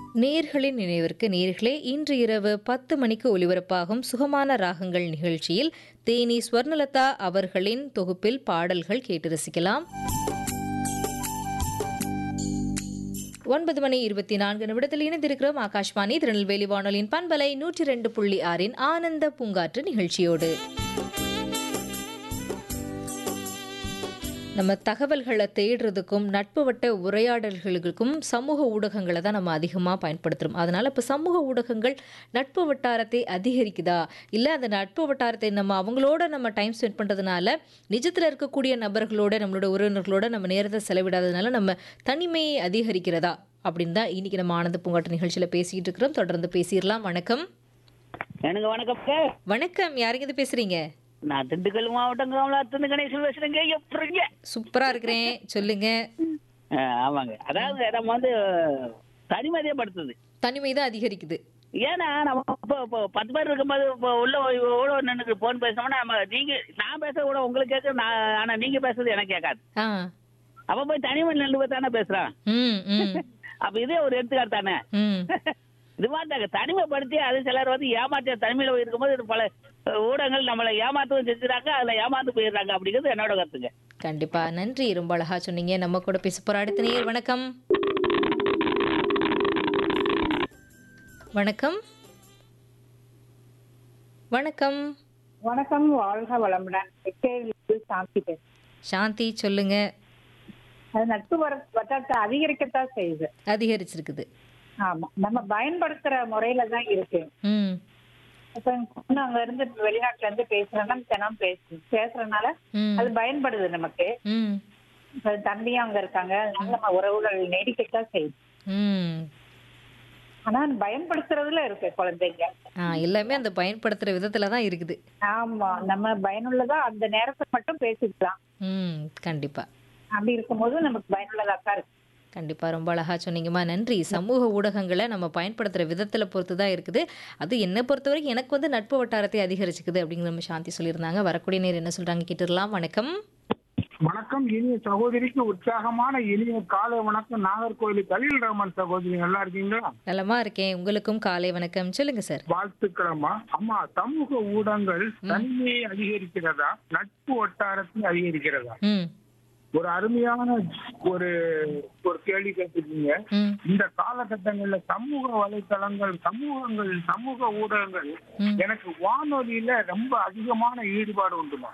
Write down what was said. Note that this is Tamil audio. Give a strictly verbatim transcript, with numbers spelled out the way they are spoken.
நேயர்களின் நினைவிற்கு நேயர்களே இன்று இரவு பத்து மணிக்கு ஒலிபரப்பாகும் சுகமான ராகங்கள் நிகழ்ச்சியில் தேனி ஸ்வர்ணலதா அவர்களின் தொகுப்பில் பாடல்கள் கேட்டு ரசிக்கலாம். ஒன்பது மணி இருபத்தி நான்கு நிமிடத்தில் இணைந்திருக்கிறோம் ஆகாஷ்வாணி திருநெல்வேலி வானொலியின் பண்பலை நூற்றி ரெண்டு புள்ளி ஆறின் ஆனந்த பூங்காற்று நிகழ்ச்சியோடு. நம்ம தகவல்களை தேடுறதுக்கும் நட்பு வட்ட உரையாடல்களுக்கும் சமூக ஊடகங்களை தான் நம்ம அதிகமாக பயன்படுத்துகிறோம். அதனால் இப்போ சமூக ஊடகங்கள் நட்பு வட்டாரத்தை அதிகரிக்குதா, இல்லை அந்த நட்பு வட்டாரத்தை நம்ம அவங்களோட நம்ம டைம் ஸ்பெண்ட் பண்ணுறதுனால நிஜத்தில் இருக்கக்கூடிய நபர்களோட நம்மளோட உறவினர்களோட நம்ம நேரத்தை செலவிடாததுனால நம்ம தனிமையை அதிகரிக்கிறதா அப்படின்னு தான் இன்னைக்கு நம்ம ஆனந்த பூங்காட்டு நிகழ்ச்சியில் பேசிக்கிட்டு இருக்கிறோம். தொடர்ந்து பேசிடலாம். வணக்கம். எனக்கு வணக்கம். வணக்கம், யாருங்க இது பேசுறீங்க? நான் திண்டுக்கல் மாவட்டம் காமலாத்துன்னு கணேசன் பேசுறேங்க. எப்படிங்க? சூப்பரா இருக்கிறேன், சொல்லுங்க. ஆமாங்க, அதாவது நம்ம வந்து தனிமதியப்படுத்துது, தனிமை தான் அதிகரிக்குது. ஏன்னா நம்ம இப்போ இப்போ பத்து பேர் இருக்கும்போது இப்போ உள்ள ஓட நின்னுக்கு போன் பேசணும்னா நம்ம நீங்க நான் பேச கூட உங்களுக்கு கேட்க, நான் ஆனா நீங்க பேசுறது எனக்கு கேட்காது. ஆ அப்ப போய் தனிமை நின்று போய் தானே பேசுறான். ம் ம் அப்ப இதே ஒரு எடுத்துக்காட்டு தானே. ம் இது மாதிரி தனிமைப்படுத்தி அது சிலர் வந்து ஏமாற்றிய தனிமையில இருக்கும்போது பல ஊடகங்கள் நம்மளை ஏமாத்தவும் செஞ்சுறாங்க, அதுல ஏமாந்து போயிடுறாங்க அப்படிங்கிறது என்னோட கருத்துங்க. கண்டிப்பா, நன்றி, ரொம்ப அழகா சொன்னீங்க. நம்ம கூட பேச போற அடுத்த நேயர். வணக்கம். வணக்கம். வணக்கம். வணக்கம், வாழ்க வளமுடன். சாந்தி பேச. சாந்தி, சொல்லுங்க. அது நட்பு வர- வட்டாரத்தை அதிகரிக்கத்தான் செய்யுது. அதிகரிச்சிருக்குது. ஆமா, நம்ம பயன்படுத்துற முறையில தான் இருக்கு. ம் இப்ப என் பொண்ணு அங்க இருந்து வெளிநாட்டுல இருந்து பேசுறேன்னா தினம் பேசு பேசுறதுனால ம் அது பயன்படுது நமக்கு. ம் இப்ப தம்பியும் அங்க இருக்காங்க, அதனால நம்ம உறவுகள் நீடிக்கத்தான் செய்யுது. ம் ஆனா பயன்படுத்துறதுல இருக்கு குழந்தைங்க. ஆ எல்லாமே அந்த பயன்படுத்துற விதத்துல தான் இருக்குது. ஆமா, நம்ம பயனுள்ளதா அந்த நேரத்தை மட்டும் பேசிக்கலாம். ம் கண்டிப்பா அப்படி இருக்கும்போது நமக்கு பயனுள்ளதா தான் இருக்கு. கண்டிப்பா, ரொம்ப அழகா சொன்னீங்கம்மா, நன்றி. சமூக ஊடகங்களை நம்ம பயன்படுத்துற விதத்துல பொறுத்து தான் இருக்குது. அது என்னை பொறுத்த வரைக்கும் எனக்கு வந்து நட்பு வட்டாரத்தை அதிகரிச்சுக்குது அப்படிங்கிற நம்ம சாந்தி சொல்லியிருந்தாங்க. வரக்கூடிய நேரம் என்ன சொல்றாங்க கேட்டுடலாம். வணக்கம். வணக்கம். இனிய சகோதரிக்கு உற்சாகமான இனிய காலை வணக்கம். நாகர்கோவில் கலீல் ரஹ்மான் சகோதரி, நல்லா இருக்கீங்களா? நலமா இருக்கேன், உங்களுக்கும் காலை வணக்கம். சொல்லுங்க சார். வாழ்த்துக்களம்மா. அம்மா, சமூக ஊடகங்கள் தனிமையை அதிகரிக்கிறதா, நட்பு வட்டாரத்தை அதிகரிக்கிறதா? ம் ஒரு அருமையான ஒரு ஒரு கேள்வி கேட்டிருக்கீங்க. ம் இந்த காலகட்டங்கள்ல சமூக வலைத்தளங்கள், சமூகங்கள், சமூக ஊடகங்கள், ம் எனக்கு வானொலியில ரொம்ப அதிகமான ஈடுபாடு உண்டுமா.